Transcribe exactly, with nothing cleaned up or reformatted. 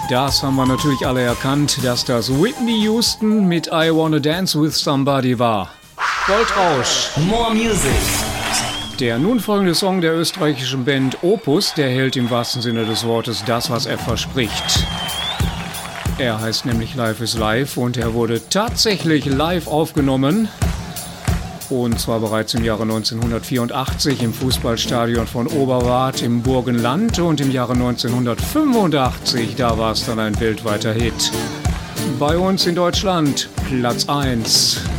Das haben wir natürlich alle erkannt, dass das Whitney Houston mit I Wanna Dance With Somebody war. Goldrausch. More Music. Der nun folgende Song der österreichischen Band Opus, der hält im wahrsten Sinne des Wortes das, was er verspricht. Er heißt nämlich Life is Life und er wurde tatsächlich live aufgenommen. Und zwar bereits im Jahre neunzehnhundertvierundachtzig im Fußballstadion von Oberwart im Burgenland. Und im Jahre neunzehnhundertfünfundachtzig, da war es dann ein weltweiter Hit. Bei uns in Deutschland Platz eins.